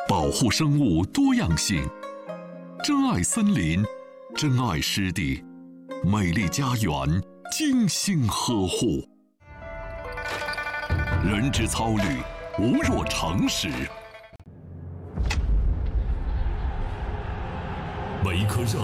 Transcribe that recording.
保护生物多样性，珍爱森林，珍爱湿地，美丽家园精心呵护。人之操虑，无若常识。每一颗热